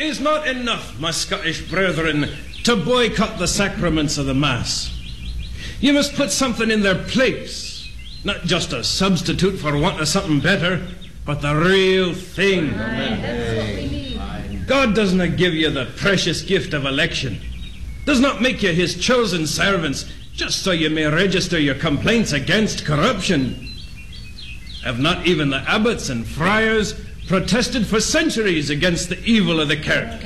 is not enough, my Scottish brethren, to boycott the sacraments of the Mass. You must put something in their place, not just a substitute for want of something better, but the real thing. Amen. God does not give you the precious gift of election, does not make you his chosen servants just so you may register your complaints against corruption. Have not even the abbots and friars protested for centuries against the evil of the Kirk?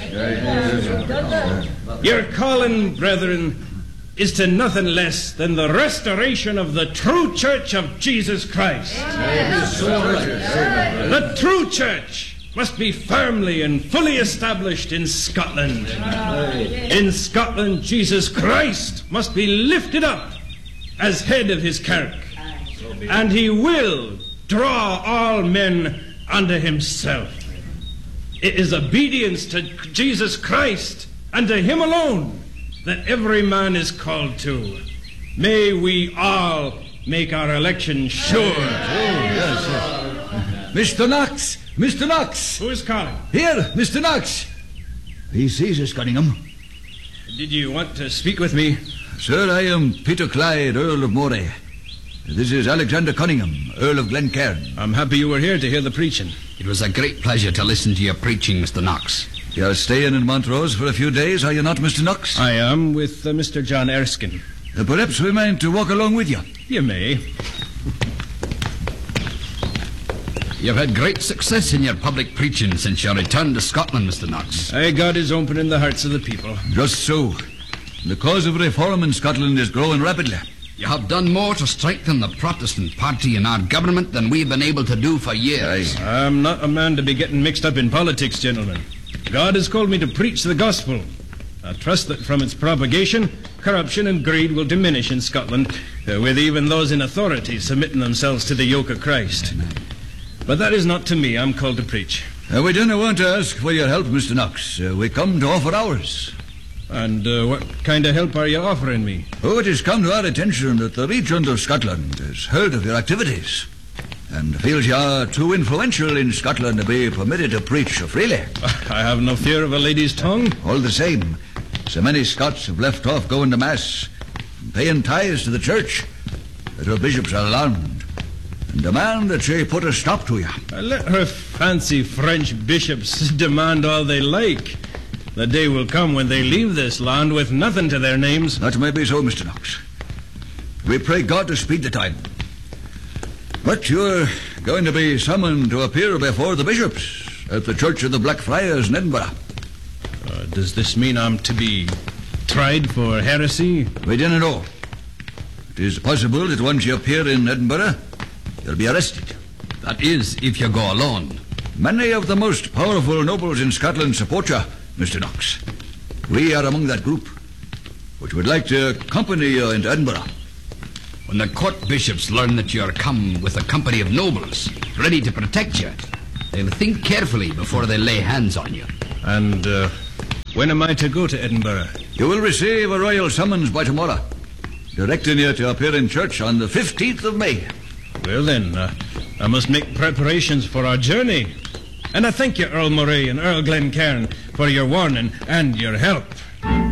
Your calling, brethren, is to nothing less than the restoration of the true Church of Jesus Christ. The true Church must be firmly and fully established in Scotland. In Scotland, Jesus Christ must be lifted up as head of his Kirk, and he will draw all men unto himself. It is obedience to Jesus Christ and to him alone that every man is called to. May we all make our election sure. Mr. Knox! Mr. Knox! Who is calling? Here, Mr. Knox. He sees us, Cunningham. Did you want to speak with me? Sir, I am Peter Clyde, Earl of Moray. This is Alexander Cunningham, Earl of Glencairn. I'm happy you were here to hear the preaching. It was a great pleasure to listen to your preaching, Mr. Knox. You're staying in Montrose for a few days, are you not, Mr. Knox? I am, with Mr. John Erskine. Perhaps we might walk along with you. You may. You've had great success in your public preaching since your return to Scotland, Mr. Knox. Aye, God is opening the hearts of the people. Just so. The cause of reform in Scotland is growing rapidly. You have done more to strengthen the Protestant party in our government than we've been able to do for years. Aye. I'm not a man to be getting mixed up in politics, gentlemen. God has called me to preach the gospel. I trust that from its propagation, corruption and greed will diminish in Scotland, with even those in authority submitting themselves to the yoke of Christ. Amen. But that is not to me. I'm called to preach. We don't want to ask for your help, Mr. Knox. We come to offer ours. And what kind of help are you offering me? Oh, it has come to our attention that the Regent of Scotland has heard of your activities and feels you are too influential in Scotland to be permitted to preach freely. I have no fear of a lady's tongue. All the same, so many Scots have left off going to Mass and paying tithes to the church that our bishops are alarmed and demand that she put a stop to you. Let her fancy French bishops demand all they like. The day will come when they leave this land with nothing to their names. That may be so, Mr. Knox. We pray God to speed the time. But you're going to be summoned to appear before the bishops at the Church of the Blackfriars in Edinburgh. Does this mean I'm to be tried for heresy? We don't know. It is possible that once you appear in Edinburgh, you'll be arrested. That is, if you go alone. Many of the most powerful nobles in Scotland support you, Mr. Knox. We are among that group, which would like to accompany you into Edinburgh. When the court bishops learn that you're come with a company of nobles ready to protect you, they'll think carefully before they lay hands on you. And when am I to go to Edinburgh? You will receive a royal summons by tomorrow, directing you to appear in church on the 15th of May. Well then, I must make preparations for our journey. And I thank you, Earl Moray and Earl Glencairn, for your warning and your help.